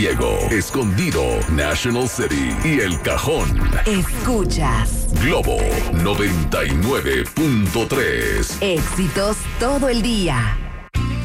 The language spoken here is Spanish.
Diego, Escondido, National City y El Cajón. Escuchas Globo 99.3. Éxitos todo el día.